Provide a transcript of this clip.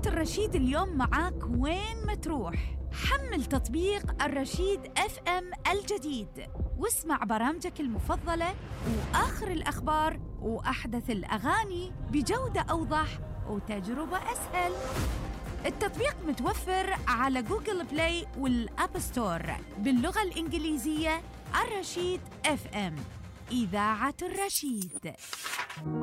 الرشيد اليوم معاك وين ما تروح. حمل تطبيق الرشيد FM الجديد واسمع برامجك المفضلة وآخر الأخبار وأحدث الأغاني بجودة أوضح وتجربة أسهل. التطبيق متوفر على جوجل بلاي والأب ستور باللغة الإنجليزية. الرشيد FM، إذاعة الرشيد.